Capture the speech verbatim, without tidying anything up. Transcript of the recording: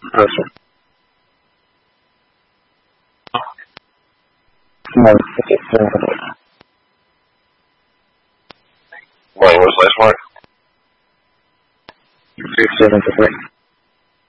Oh, sir. No, okay, seven to eight. Wait, what was the last part? Seven to three.